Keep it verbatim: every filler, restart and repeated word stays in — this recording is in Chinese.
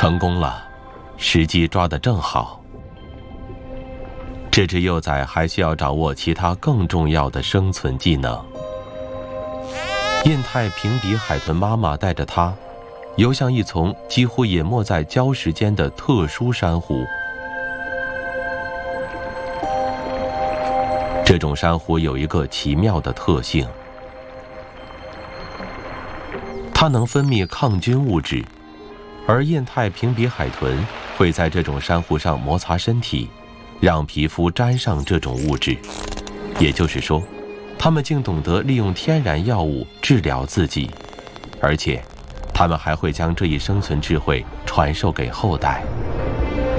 成功了，时机抓得正好。这只幼崽还需要掌握其他更重要的生存技能。印太平鼻海豚妈妈带着它游向一丛几乎淹没在礁石间的特殊珊瑚。这种珊瑚有一个奇妙的特性，它能分泌抗菌物质，而印太平鼻海豚会在这种珊瑚上摩擦身体，让皮肤沾上这种物质。也就是说，它们竟懂得利用天然药物治疗自己，而且它们还会将这一生存智慧传授给后代。